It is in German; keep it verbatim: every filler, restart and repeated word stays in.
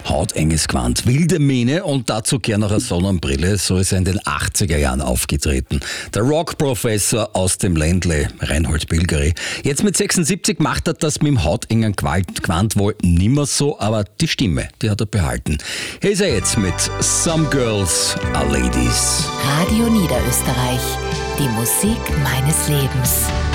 hautenges Gewand, wilde Mähne und dazu gern noch eine Sonnenbrille. So ist er in den achtziger Jahren aufgetreten. Der Rockprofessor aus dem Ländle, Reinhold Bilgeri. Jetzt mit sechsundsiebzig macht er das mit dem hautengen Gewand wohl nimmer so, aber die Stimme, die hat er behalten. Hier ist er jetzt mit Some Girls Are Ladies. Radio Niederösterreich, die Musik meines Lebens.